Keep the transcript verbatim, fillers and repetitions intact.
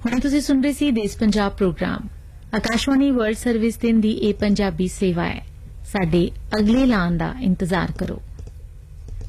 ਹੁਣ ਤੁਸੀਂ ਸੁਣ ਰਹੇ ਸੀ ਦੇਸ਼ Punjab programme. Akashvani world service ਦਿਨ ਦੀ ਇਹ ਪੰਜਾਬੀ ਸੇਵਾ ਹੈ। ਸਾਡੇ ਅਗਲੇ ਐਲਾਨ ਦਾ ਇੰਤਜ਼ਾਰ ਕਰੋ।